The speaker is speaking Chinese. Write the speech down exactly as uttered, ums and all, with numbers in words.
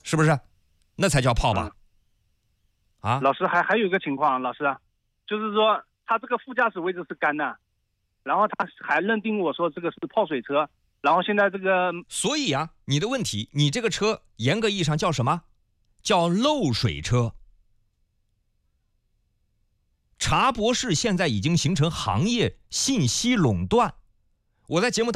是不是？那才叫泡吧。嗯、啊， 老师还还有一个情况，老师就是说他这个副驾驶位置是干的，然后他还认定我说这个是泡水车，然后现在这个， 所以啊，你的问题，你这个车严格意义上叫什么？叫漏水车。查博士现在已经形成行业信息垄断。我在节目当中